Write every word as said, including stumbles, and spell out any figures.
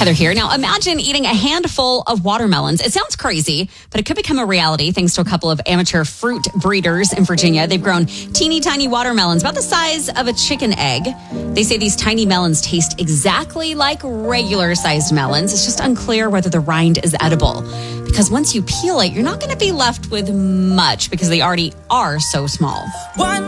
Heather here. Now, imagine eating a handful of watermelons. It sounds crazy, but it could become a reality thanks to a couple of amateur fruit breeders in Virginia. They've grown teeny tiny watermelons about the size of a chicken egg. They say these tiny melons taste exactly like regular sized melons. It's just unclear whether the rind is edible, because once you peel it, you're not going to be left with much because they already are so small. One